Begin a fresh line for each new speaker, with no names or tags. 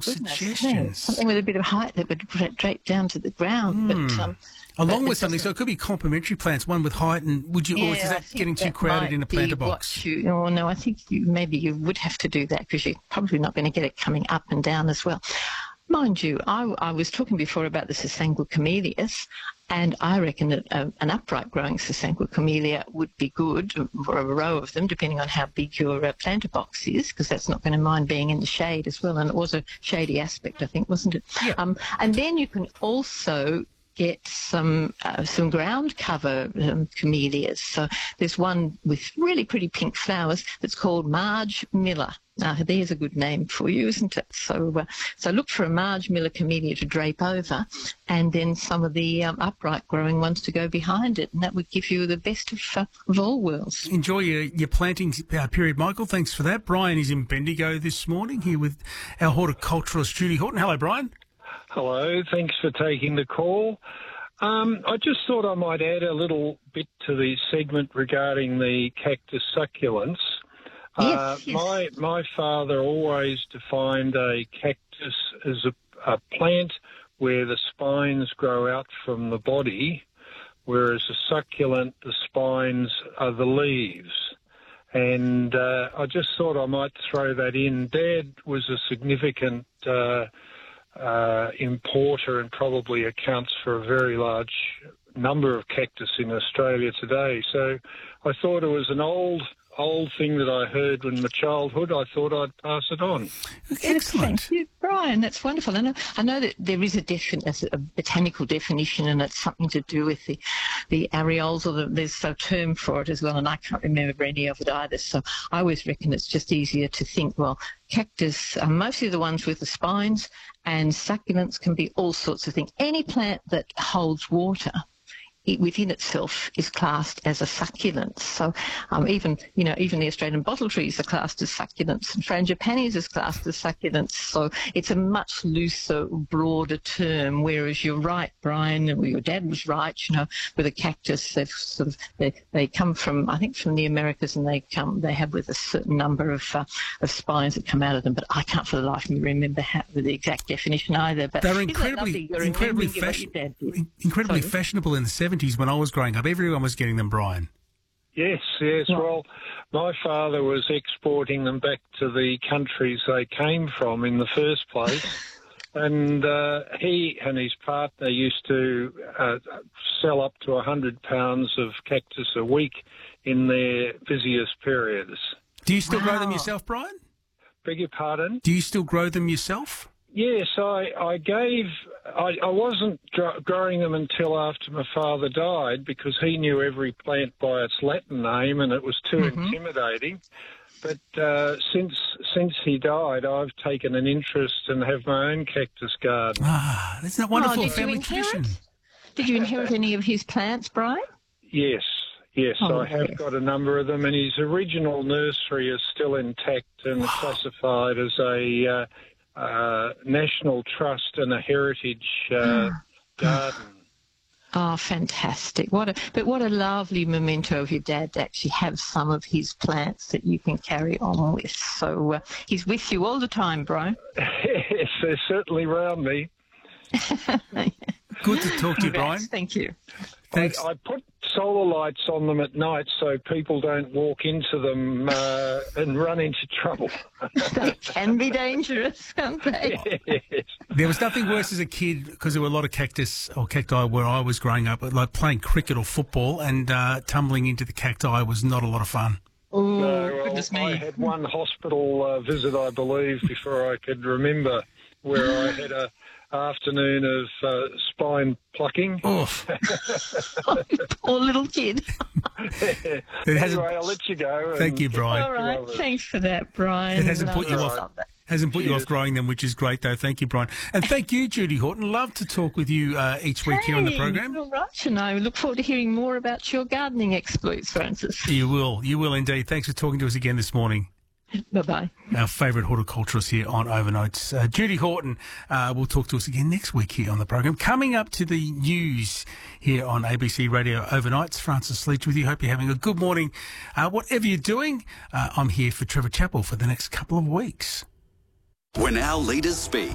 suggestions.
Something with a bit of height that would drape down to the ground.
Along with something, so it could be complementary plants, one with height, and or is that getting too crowded in a planter box?
No, I think maybe you would have to do that because you're probably not going to get it coming up and down as well. Mind you, I was talking before about the Sesangua camellias, and I reckon that an upright growing Sesangua camellia would be good for a row of them, depending on how big your planter box is, because that's not going to mind being in the shade as well. And it was a shady aspect, I think, wasn't it?
Yeah.
And then you can also get some ground cover camellias. So there's one with really pretty pink flowers that's called Marge Miller. Now, there's a good name for you, isn't it? So look for a Marge Miller camellia to drape over, and then some of the upright growing ones to go behind it, and that would give you the best of all worlds.
Enjoy your planting period, Michael. Thanks for that. Brian is in Bendigo this morning here with our horticulturalist, Judy Horton. Hello, Brian.
Hello, thanks for taking the call. I just thought I might add a little bit to the segment regarding the cactus succulents.
Yes.
My father always defined a cactus as a plant where the spines grow out from the body, whereas a succulent, the spines are the leaves. And I just thought I might throw that in. Dad was a significant importer and probably accounts for a very large number of cactus in Australia today. So I thought it was an old thing that I heard in my childhood. I thought I'd pass it on.
Excellent.
Thank you, Brian. That's wonderful. I know that there is a botanical definition, and it's something to do with the areoles, or there's a term for it as well, and I can't remember any of it either. So I always reckon it's just easier to think, well, cactus are mostly the ones with the spines, and succulents can be all sorts of things. Any plant that holds water, it within itself is classed as a succulent. So even the Australian bottle trees are classed as succulents, and Frangipanis is classed as succulents. So it's a much looser, broader term, whereas you're right, Brian, or your dad was right, with a cactus, they come from, I think, from the Americas, and they have with a certain number of spines that come out of them, but I can't for the life of me remember the exact definition either. But
they're incredibly fashionable in the 70s when I was growing up. Everyone was getting them, Brian.
Yes. Well, my father was exporting them back to the countries they came from in the first place. And he and his partner used to sell up to 100 pounds of cactus a week in their busiest periods.
Do you still grow them yourself, Brian?
Beg your pardon?
Do you still grow them yourself?
Yes, I wasn't growing them until after my father died, because he knew every plant by its Latin name and it was too intimidating. But since he died, I've taken an interest and have my own cactus garden.
Ah, isn't that wonderful family tradition?
Did you inherit any of his plants, Brian?
Yes, I have got a number of them, and his original nursery is still intact and classified as a National Trust and a heritage garden.
Oh, fantastic. What a lovely memento of your dad to actually have some of his plants that you can carry on with. So he's with you all the time, Brian.
Yes, they're certainly round me.
Good to talk to you, Brian.
Thank you.
Thanks.
I put solar lights on them at night so people don't walk into them and run into trouble.
They can be dangerous, can't they?
Yes.
There was nothing worse as a kid, because there were a lot of cactus or cacti where I was growing up, like playing cricket or football, and tumbling into the cacti was not a lot of fun.
Oh,
No,
goodness me.
I had one hospital visit, I believe, before I could remember, where I had a afternoon of spine plucking.
Oof.
Poor little kid.
Anyway, I'll let you go.
Thank you, Brian.
All right, thanks for that, Brian.
It hasn't put you off. Hasn't put you off growing them, which is great, though. Thank you, Brian. And thank you, Judy Horton. Love to talk with you each week here on the program.
All right, and I look forward to hearing more about your gardening exploits, Francis.
You will indeed. Thanks for talking to us again this morning.
Bye-bye.
Our favourite horticulturist here on Overnights. Judy Horton will talk to us again next week here on the program. Coming up to the news here on ABC Radio Overnights, Francis Leach with you. Hope you're having a good morning. Whatever you're doing, I'm here for Trevor Chappell for the next couple of weeks.
When our leaders speak,